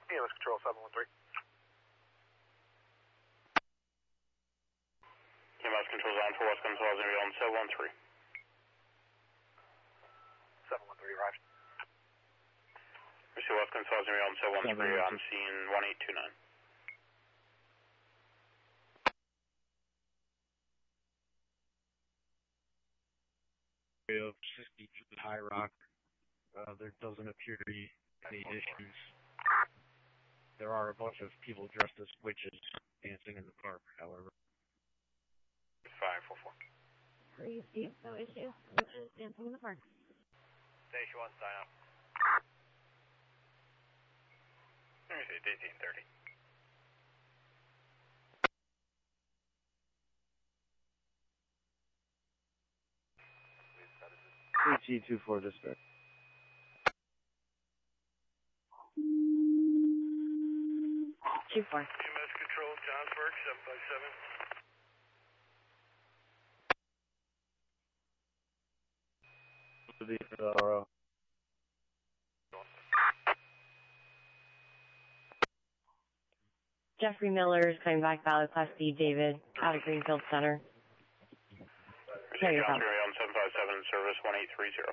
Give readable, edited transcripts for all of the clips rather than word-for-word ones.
EMS Control 713. EMS Control on for West Control 0 on 713. 713, roger. Mr. West Control 0 on 713, I'm seeing 1829. Of 60 High Rock, there doesn't appear to be any issues. There are a bunch of people dressed as witches dancing in the park, however. 544. Crazy, no issue. Dancing in the park. Station 1, sign up. Let me see, 1830. AT-24 dispatch. Two four. EMS Control, Johnsburg, 757. For the RO. Jeffrey Miller is coming back, Valley Class B, David, out of Greenfield Center. Carry your Johnsburg on 757, service 1830.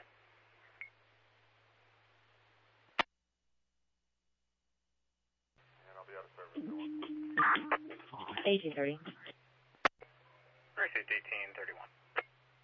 1830. Race 1831.